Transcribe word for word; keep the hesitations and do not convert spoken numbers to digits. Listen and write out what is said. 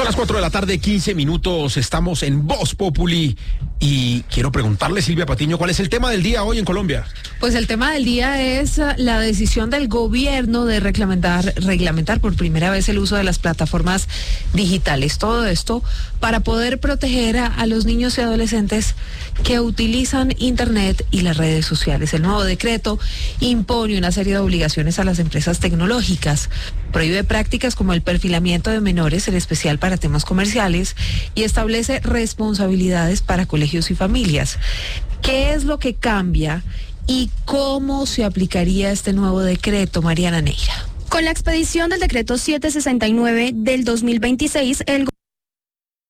Son las cuatro de la tarde, quince minutos, estamos en Voz Populi y quiero preguntarle, Silvia Patiño, ¿cuál es el tema del día hoy en Colombia? Pues el tema del día es la decisión del gobierno de reglamentar, reglamentar por primera vez el uso de las plataformas digitales. Todo esto para poder proteger a, a los niños y adolescentes que utilizan Internet y las redes sociales. El nuevo decreto impone una serie de obligaciones a las empresas tecnológicas, prohíbe prácticas como el perfilamiento de menores, en especial para temas comerciales, y establece responsabilidades para colegios y familias. ¿Qué es lo que cambia y cómo se aplicaría este nuevo decreto, Mariana Neira? Con la expedición del decreto setecientos sesenta y nueve del dos mil veintiséis, el